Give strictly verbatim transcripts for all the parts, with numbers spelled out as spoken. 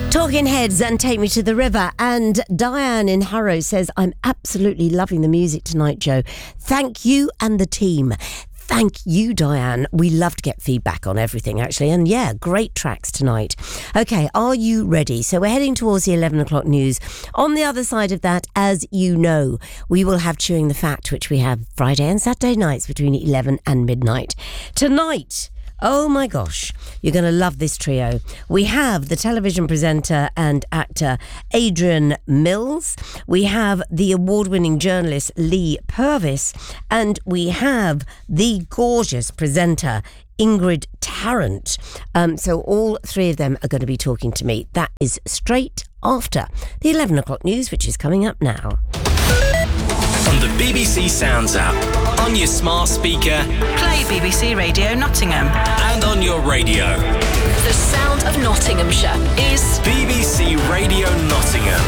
Talking Heads and Take Me to the River. And Diane in Harrow says, I'm absolutely loving the music tonight, Joe. Thank you and the team. Thank you, Diane. We love to get feedback on everything, actually. And yeah, great tracks tonight. Okay, are you ready? So we're heading towards the eleven o'clock news. On the other side of that, as you know, we will have Chewing the Fat, which we have Friday and Saturday nights between eleven and midnight. Tonight, oh my gosh, you're going to love this trio. We have the television presenter and actor Adrian Mills. We have the award-winning journalist Lee Purvis. And we have the gorgeous presenter Ingrid Tarrant. Um, so all three of them are going to be talking to me. That is straight after the eleven o'clock news, which is coming up now. On the B B C Sounds app, on your smart speaker, play B B C Radio Nottingham, and on your radio. The sound of Nottinghamshire is B B C Radio Nottingham.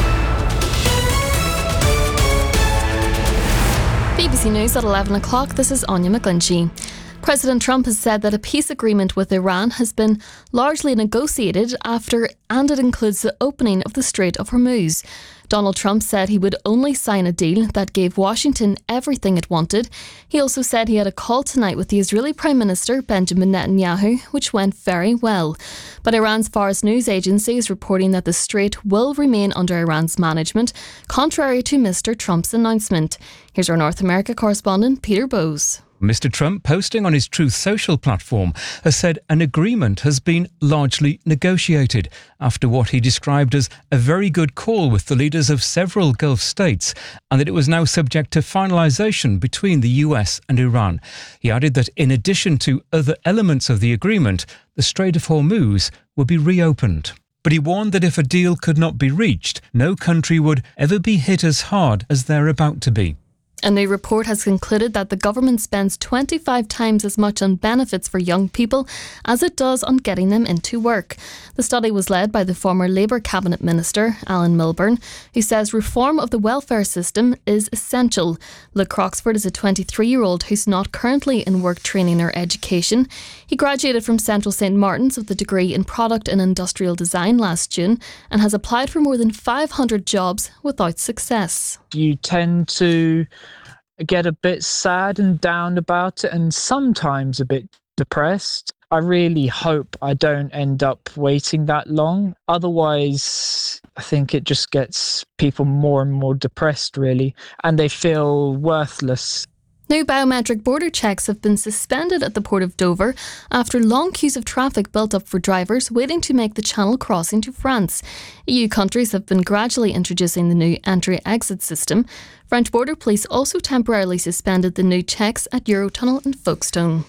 B B C News at eleven o'clock, this is Anya McGlinchey. President Trump has said that a peace agreement with Iran has been largely negotiated after, and it includes the opening of the Strait of Hormuz. Donald Trump said he would only sign a deal that gave Washington everything it wanted. He also said he had a call tonight with the Israeli Prime Minister Benjamin Netanyahu, which went very well. But Iran's Fars News Agency is reporting that the strait will remain under Iran's management, contrary to Mister Trump's announcement. Here's our North America correspondent, Peter Bowes. Mister Trump, posting on his Truth Social platform, has said an agreement has been largely negotiated after what he described as a very good call with the leaders of several Gulf states, and that it was now subject to finalisation between the U S and Iran. He added that in addition to other elements of the agreement, the Strait of Hormuz would be reopened. But he warned that if a deal could not be reached, no country would ever be hit as hard as they're about to be. A new report has concluded that the government spends twenty-five times as much on benefits for young people as it does on getting them into work. The study was led by the former Labour Cabinet Minister, Alan Milburn, who says reform of the welfare system is essential. Luke Croxford is a twenty-three-year-old who's not currently in work training or education. He graduated from Central Saint Martin's with a degree in Product and Industrial Design last June and has applied for more than five hundred jobs without success. You tend to get a bit sad and down about it, and sometimes a bit depressed. I really hope I don't end up waiting that long. Otherwise, I think it just gets people more and more depressed, really, and they feel worthless. New biometric border checks have been suspended at the Port of Dover after long queues of traffic built up for drivers waiting to make the Channel crossing to France. E U countries have been gradually introducing the new entry-exit system. French border police also temporarily suspended the new checks at Eurotunnel in Folkestone.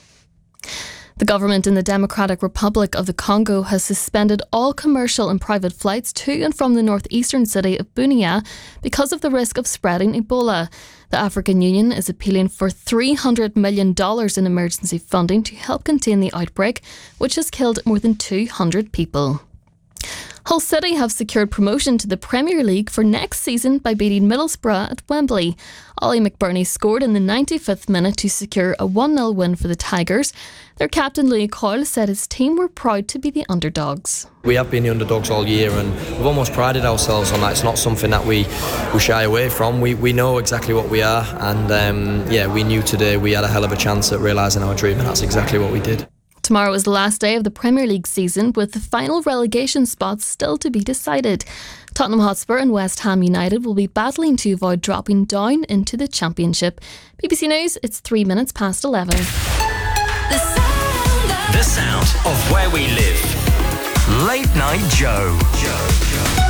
The government in the Democratic Republic of the Congo has suspended all commercial and private flights to and from the northeastern city of Bunia because of the risk of spreading Ebola. The African Union is appealing for three hundred million dollars in emergency funding to help contain the outbreak, which has killed more than two hundred people. Hull City have secured promotion to the Premier League for next season by beating Middlesbrough at Wembley. Ollie McBurney scored in the ninety-fifth minute to secure a one nil win for the Tigers. Their captain Louis Coyle said his team were proud to be the underdogs. We have been the underdogs all year and we've almost prided ourselves on that. It's not something that we, we shy away from. We we know exactly what we are, and um, yeah, we knew today we had a hell of a chance at realising our dream, and that's exactly what we did. Tomorrow is the last day of the Premier League season, with the final relegation spots still to be decided. Tottenham Hotspur and West Ham United will be battling to avoid dropping down into the Championship. B B C News, it's three minutes past eleven. The sound of, the sound of where we live. Late Night Joe. Joe, Joe.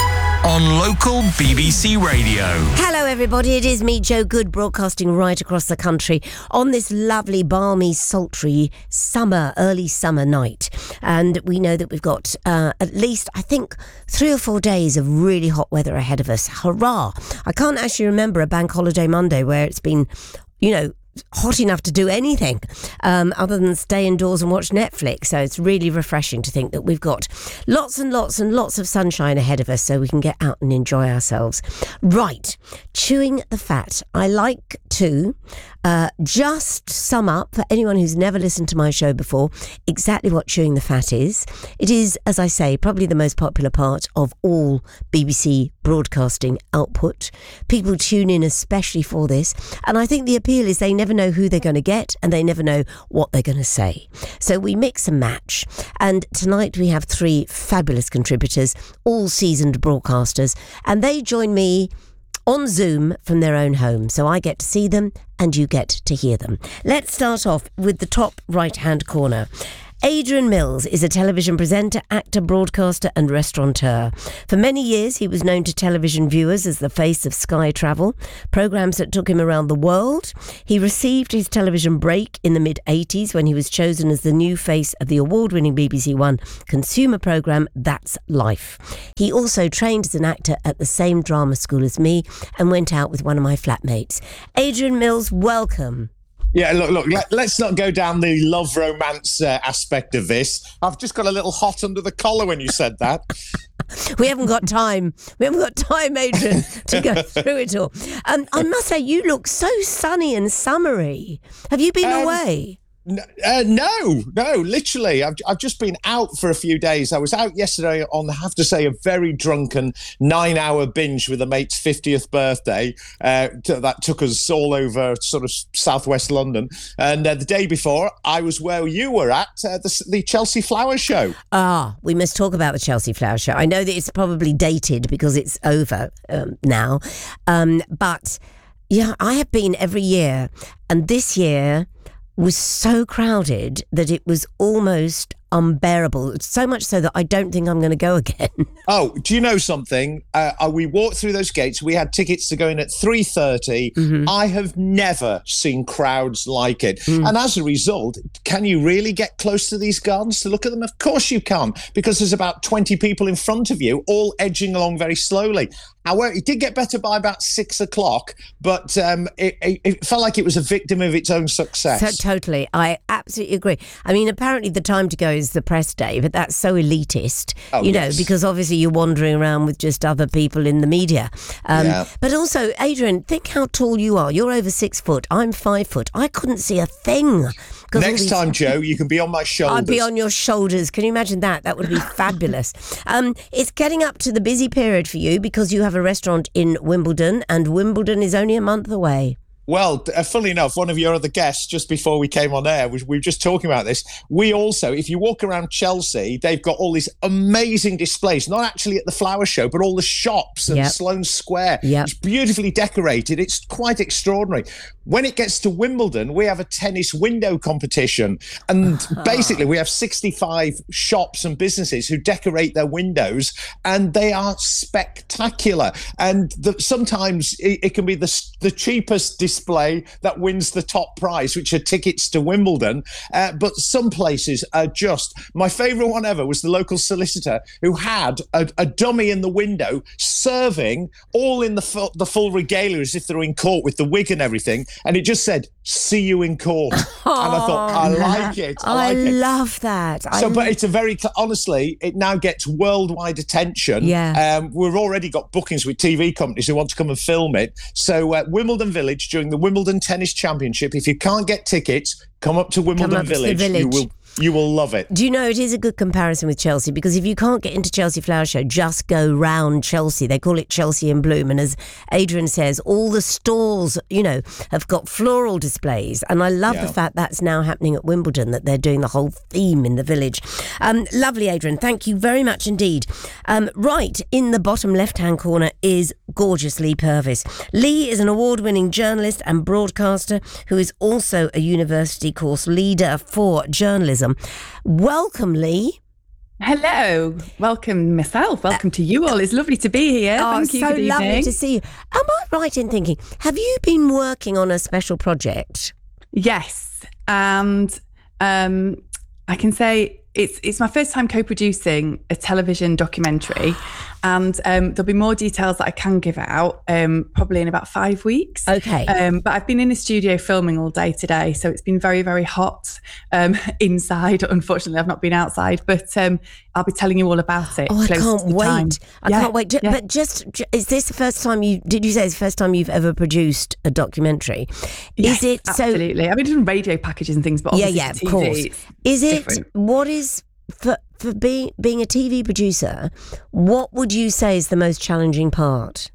On local B B C Radio. Hello everybody, it is me, Joe Good, broadcasting right across the country on this lovely, balmy, sultry summer, early summer night. And we know that we've got uh, at least, I think, three or four days of really hot weather ahead of us. Hurrah! I can't actually remember a bank holiday Monday where it's been, you know, hot enough to do anything um, other than stay indoors and watch Netflix. So it's really refreshing to think that we've got lots and lots and lots of sunshine ahead of us so we can get out and enjoy ourselves. Right, chewing the fat. I like to uh, just sum up for anyone who's never listened to my show before exactly what chewing the fat is. It is, as I say, probably the most popular part of all B B C broadcasting output. People tune in especially for this, and I think the appeal is they never know who they're going to get and they never know what they're going to say. So we mix and match, and tonight we have three fabulous contributors, all seasoned broadcasters, and they join me on Zoom from their own home, so I get to see them and you get to hear them. Let's start off with the top right-hand corner. Adrian Mills is a television presenter, actor, broadcaster and restaurateur. For many years, he was known to television viewers as the face of Sky Travel, programmes that took him around the world. He received his television break in the mid-eighties when he was chosen as the new face of the award-winning B B C One consumer programme That's Life. He also trained as an actor at the same drama school as me and went out with one of my flatmates. Adrian Mills, welcome. Yeah, look, look, let, let's not go down the love romance uh, aspect of this. I've just got a little hot under the collar when you said that. We haven't got time. We haven't got time, Adrian, to go through it all. Um, I must say, you look so sunny and summery. Have you been um, away? Uh, no, no, literally. I've, I've just been out for a few days. I was out yesterday on, I have to say, a very drunken nine-hour binge with a mate's fiftieth birthday. Uh, t- that took us all over sort of southwest London. And uh, the day before, I was where you were at, uh, the, the Chelsea Flower Show. Ah, we must talk about the Chelsea Flower Show. I know that it's probably dated because it's over um, now. Um, but, yeah, I have been every year. And this year was so crowded that it was almost unbearable. So much so that I don't think I'm going to go again. Oh, do you know something? Uh, we walked through those gates. We had tickets to go in at three thirty. Mm-hmm. I have never seen crowds like it. Mm. And as a result, can you really get close to these gardens to look at them? Of course you can't, because there's about twenty people in front of you, all edging along very slowly. However, it did get better by about six o'clock, but um, it, it, it felt like it was a victim of its own success. So, totally. I absolutely agree. I mean, apparently the time to go is the press day, but that's so elitist, oh, you know, yes. because obviously you're wandering around with just other people in the media. Um, yeah. But also, Adrian, think how tall you are. You're over six foot. I'm five foot. I couldn't see a thing. Next these... time, Joe, you can be on my shoulders. I'd be on your shoulders. Can you imagine that? That would be fabulous. Um, it's getting up to the busy period for you because you have a restaurant in Wimbledon, and Wimbledon is only a month away. Well, uh, funnily enough, one of your other guests just before we came on air, we, we were just talking about this. We also, if you walk around Chelsea, they've got all these amazing displays, not actually at the flower show, but all the shops and yep. Sloane Square. Yep. It's beautifully decorated. It's quite extraordinary. When it gets to Wimbledon, we have a tennis window competition. And uh-huh. basically, we have sixty-five shops and businesses who decorate their windows, and they are spectacular. And the, sometimes it, it can be the, the cheapest display that wins the top prize, which are tickets to Wimbledon. Uh, but some places are just... My favourite one ever was the local solicitor who had a, a dummy in the window serving all in the, fu- the full regalia as if they were in court with the wig and everything. And it just said, "See you in court." Oh, and I thought, I like it. I, I like it. love that. So, I... but it's a very, honestly, it now gets worldwide attention. Yeah. Um, we've already got bookings with T V companies who want to come and film it. So uh, Wimbledon Village during the Wimbledon Tennis Championship, if you can't get tickets, come up to Wimbledon up Village. To the village. You will You will love it. Do you know, it is a good comparison with Chelsea, because if you can't get into Chelsea Flower Show, just go round Chelsea. They call it Chelsea in Bloom. And as Adrian says, all the stalls, you know, have got floral displays. And I love yeah. the fact that's now happening at Wimbledon, that they're doing the whole theme in the village. Um, lovely, Adrian. Thank you very much indeed. Um, right in the bottom left-hand corner is gorgeous Lee Purvis. Lee is an award-winning journalist and broadcaster who is also a university course leader for journalism. Welcome, Lee. Hello. Welcome myself. Welcome uh, to you all. It's lovely to be here. Oh, Thank you. So Good lovely evening. to see you. Am I right in thinking, have you been working on a special project? Yes. And um, I can say it's it's my first time co-producing a television documentary. and um, there'll be more details that I can give out um, probably in about five weeks. Okay. Um, but I've been in the studio filming all day today, so it's been very, very hot um, inside. Unfortunately, I've not been outside, but um, I'll be telling you all about it. Oh, I close can't to the wait. time. I Yeah, can't wait. Ju- yeah. But just, ju- is this the first time you, did you say it's the first time you've ever produced a documentary? Yes, Is it so? absolutely. I mean, done radio packages and things, but Yeah, obviously yeah, for of T V, course. it's Is it, different. what is, for, for being, being a T V producer, what would you say is the most challenging part?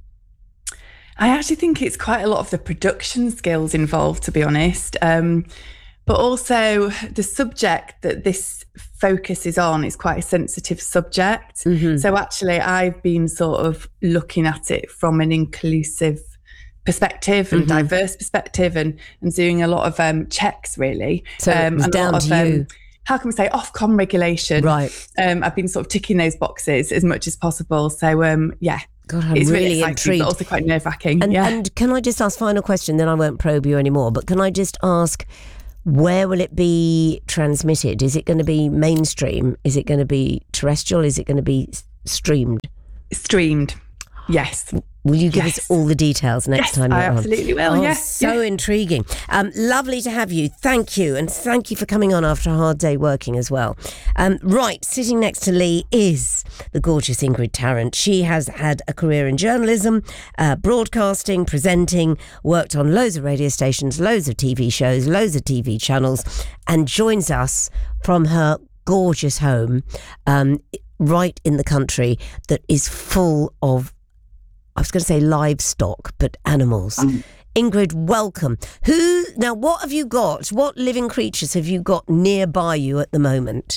I actually think it's quite a lot of the production skills involved, to be honest. Um, but also the subject that this focuses on is quite a sensitive subject. Mm-hmm. So actually, I've been sort of looking at it from an inclusive perspective and Mhm. diverse perspective, and, and doing a lot of um, checks, really. So it um, was and a lot down of, to you. Um, how can we say, Ofcom regulation. Right. Um, I've been sort of ticking those boxes as much as possible. So um, yeah, God, I'm it's really, really exciting, intrigued. but also quite nerve-wracking. And, yeah. and can I just ask, final question, then I won't probe you anymore, but can I just ask, where will it be transmitted? Is it going to be mainstream? Is it going to be terrestrial? Is it going to be s- streamed? Streamed, yes. Will you give Yes. us all the details next Yes, time I you're on? absolutely will, Oh, yes, so yeah. intriguing. Um, lovely to have you. Thank you. And thank you for coming on after a hard day working as well. Um, right, sitting next to Lee is the gorgeous Ingrid Tarrant. She has had a career in journalism, uh, broadcasting, presenting, worked on loads of radio stations, loads of T V shows, loads of T V channels, and joins us from her gorgeous home um, right in the country that is full of, I was going to say livestock, but animals. Um, Ingrid, welcome. Who, now what have you got? What living creatures have you got nearby you at the moment?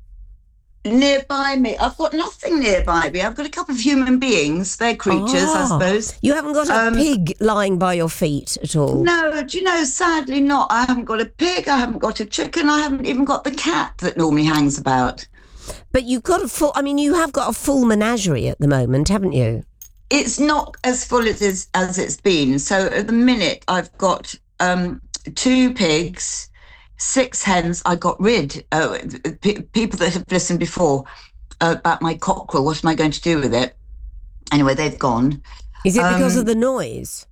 Nearby me, I've got nothing nearby me. I've got a couple of human beings. They're creatures, I Ah, suppose. You haven't got a Um, pig lying by your feet at all? No, do you know, sadly not. I haven't got a pig, I haven't got a chicken, I haven't even got the cat that normally hangs about. But you've got a full, I mean, you have got a full menagerie at the moment, haven't you? It's not as full as, is, as it's been. So at the minute, I've got um, two pigs, six hens. I got rid, uh, p- people that have listened before uh, about my cockerel, what am I going to do with it? Anyway, they've gone. Is it because Um, of the noise?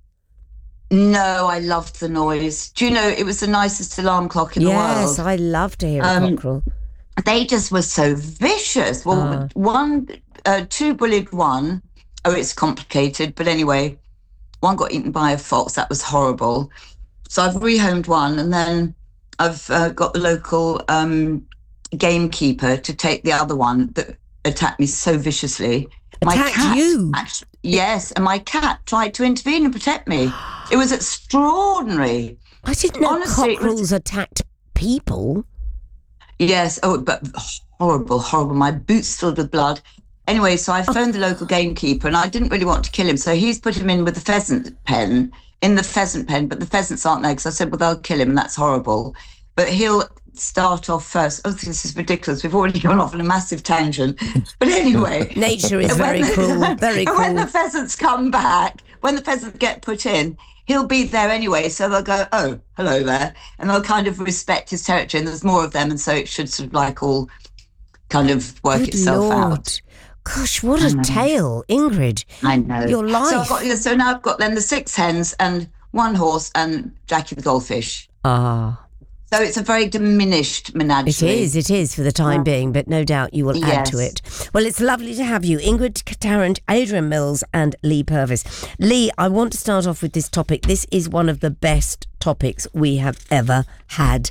No, I loved the noise. Do you know, it was the nicest alarm clock in the Yes, world. I love to hear a Um, cockerel. They just were so vicious. Well, Ah. one, uh, two bullied one. Oh, it's complicated. But anyway, one got eaten by a fox. That was horrible. So I've rehomed one, and then I've uh, got the local um, gamekeeper to take the other one that attacked me so viciously. Attacked you? Actually, yes, and my cat tried to intervene and protect me. It was extraordinary. I didn't know honestly, it was- cockerels attacked people. Yes. Oh, but horrible, horrible. My boots filled with blood. Anyway, so I phoned the local gamekeeper, and I didn't really want to kill him. So he's put him in with the pheasant pen, in the pheasant pen, but the pheasants aren't there because I said, well, they'll kill him, and that's horrible. But he'll start off first. Oh, this is ridiculous. We've already gone off on a massive tangent. But anyway. Nature is when very the- cruel, very and when cruel. the pheasants come back, when the pheasants get put in, he'll be there anyway. So they'll go, oh, hello there. And they'll kind of respect his territory. And there's more of them. And so it should sort of like all kind of work Good itself Lord. out. Gosh, what a tale, Ingrid. I know. Your So, life. I've got, yeah, so now I've got then the six hens and one horse and Jackie the goldfish. Ah, So it's a very diminished menagerie. it is, it is for the time being, but no doubt you will add to Yes. it. Well, it's lovely to have you, Ingrid Tarrant, Adrian Mills and Lee Purvis. Lee, I want to start off with this topic. This is one of the best topics we have ever had.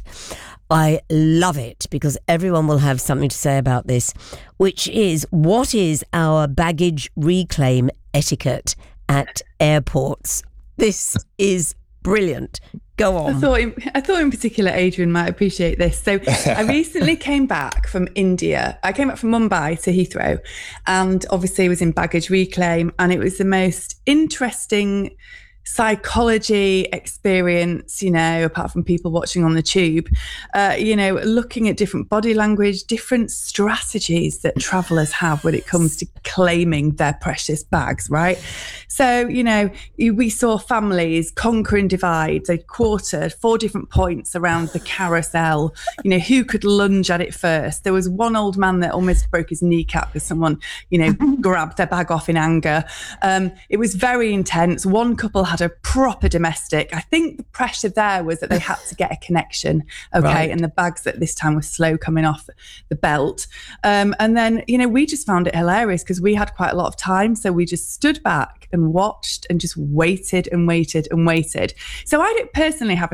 I love it because everyone will have something to say about this, which is, what is our baggage reclaim etiquette at airports? This is brilliant. Go I on. thought, in, I thought in particular, Adrian might appreciate this. So I recently came back from India. I came back from Mumbai to Heathrow, and obviously was in baggage reclaim, and it was the most interesting psychology experience, you know, apart from people watching on the tube, uh, you know, looking at different body language, different strategies that travellers have when it comes to claiming their precious bags, right? So, you know, we saw families conquering divides. They quartered four different points around the carousel, you know, who could lunge at it first. There was one old man that almost broke his kneecap because someone, you know, grabbed their bag off in anger. Um, it was very intense. One couple had a proper domestic. I think the pressure there was that they had to get a connection, okay, right. And the bags at this time were slow coming off the belt. Um, and then, you know, we just found it hilarious because we had quite a lot of time. So we just stood back and watched and just waited and waited and waited. So I don't personally have a